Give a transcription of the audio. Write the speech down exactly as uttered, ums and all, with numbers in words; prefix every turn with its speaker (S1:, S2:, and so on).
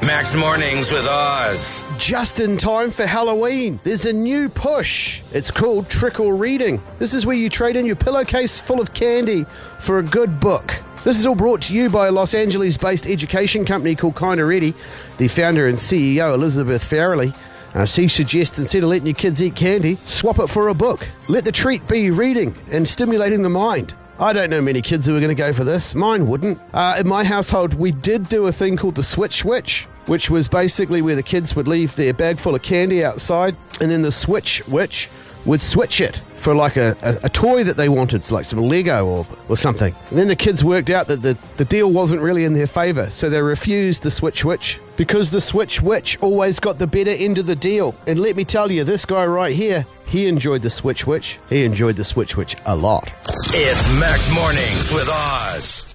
S1: Max Mornings with Oz.
S2: Just in time for Halloween, there's a new push. It's called Trick or Reading. This is where you trade in your pillowcase full of candy for a good book. This is all brought to you by a Los Angeles-based education company called Kinda Ready. The founder and C E O, Elizabeth Farrelly, uh, she suggests instead of letting your kids eat candy, swap it for a book. Let the treat be reading and stimulating the mind. I don't know many kids who are going to go for this. Mine wouldn't. Uh, in my household, we did do a thing called the Switch Witch, which was basically where the kids would leave their bag full of candy outside, and then the Switch Witch would switch it for like a, a, a toy that they wanted, so like some Lego or, or something. And then the kids worked out that the, the deal wasn't really in their favour, so they refused the Switch Witch because the Switch Witch always got the better end of the deal. And let me tell you, this guy right here, he enjoyed the Switch Witch. He enjoyed the Switch Witch a lot.
S1: It's Max Mornings with Oz.